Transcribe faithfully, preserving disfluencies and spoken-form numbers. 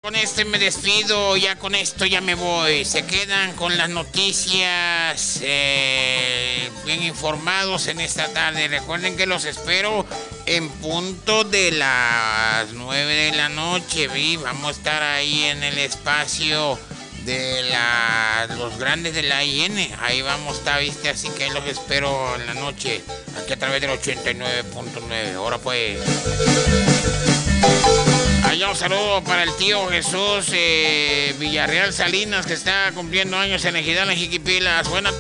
con este me despido, ya con esto ya me voy. Se quedan con las noticias eh, bien informados en esta tarde. Recuerden que los espero en punto de las nueve de la noche, ¿vi? Vamos a estar ahí en el espacio de la, los grandes de la I N. Ahí vamos a estar, ¿viste? Así que los espero en la noche, aquí a través del ochenta y nueve punto nueve. Ahora pues... Allá un saludo para el tío Jesús eh, Villarreal Salinas, que está cumpliendo años en Ejidal, en Jiquipilas. Buenas tardes.